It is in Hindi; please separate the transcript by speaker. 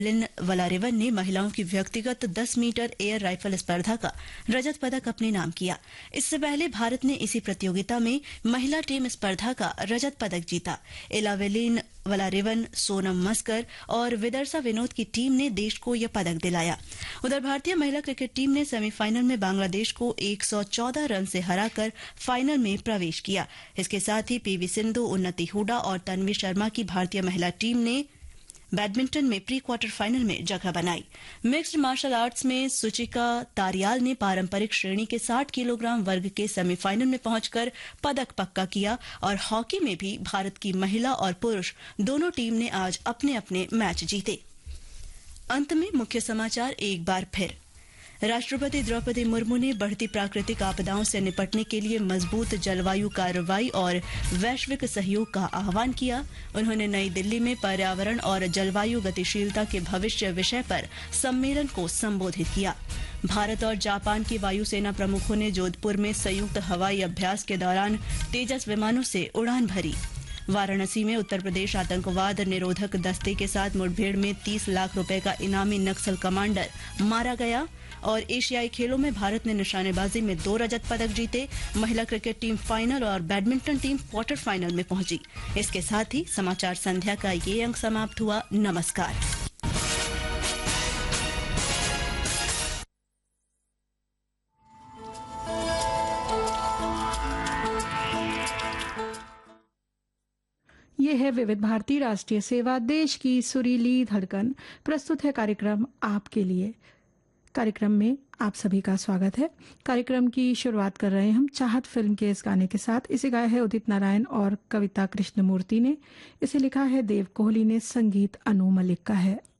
Speaker 1: लिन वलारिवन ने महिलाओं की व्यक्तिगत 10 मीटर एयर राइफल स्पर्धा का रजत पदक अपने नाम किया। इससे पहले भारत ने इसी प्रतियोगिता में महिला टीम स्पर्धा का रजत पदक जीता। एलावेलिन वलारिवन, सोनम मस्कर और विदर्शा विनोद की टीम ने देश को यह पदक दिलाया। उधर भारतीय महिला क्रिकेट टीम ने सेमीफाइनल में बांग्लादेश को 114 रन से हराकर फाइनल में प्रवेश किया। इसके साथ ही पीवी सिंधु, उन्नति हुडा और तन्वी शर्मा की भारतीय महिला टीम ने बैडमिंटन में प्री क्वार्टर फाइनल में जगह बनाई। मिक्स्ड मार्शल आर्ट्स में सुचिका तारियाल ने पारंपरिक श्रेणी के 60 किलोग्राम वर्ग के सेमीफाइनल में पहुंचकर पदक पक्का किया और हॉकी में भी भारत की महिला और पुरुष दोनों टीम ने आज अपने अपने मैच जीते। अंत में मुख्य समाचार एक बार फिर। राष्ट्रपति द्रौपदी मुर्मू ने बढ़ती प्राकृतिक आपदाओं से निपटने के लिए मजबूत जलवायु कार्रवाई और वैश्विक सहयोग का आह्वान किया। उन्होंने नई दिल्ली में पर्यावरण और जलवायु गतिशीलता के भविष्य विषय पर सम्मेलन को संबोधित किया। भारत और जापान की वायुसेना प्रमुखों ने जोधपुर में संयुक्त हवाई अभ्यास के दौरान तेजस विमानों से उड़ान भरी। वाराणसी में उत्तर प्रदेश आतंकवाद निरोधक दस्ते के साथ मुठभेड़ में 30 लाख रुपए का इनामी नक्सल कमांडर मारा गया। और एशियाई खेलों में भारत ने निशानेबाजी में 2 रजत पदक जीते। महिला क्रिकेट टीम फाइनल और बैडमिंटन टीम क्वार्टर फाइनल में पहुंची। इसके साथ ही समाचार संध्या का ये अंक समाप्त हुआ। नमस्कार।
Speaker 2: ये है विविध भारती राष्ट्रीय सेवा, देश की सुरीली धड़कन। प्रस्तुत है कार्यक्रम आपके लिए। कार्यक्रम में आप सभी का स्वागत है। कार्यक्रम की शुरुआत कर रहे हैं हम चाहत फिल्म के इस गाने के साथ। इसे गाया है उदित नारायण और कविता कृष्णमूर्ति ने। इसे लिखा है देव कोहली ने, संगीत अनु मलिक का है।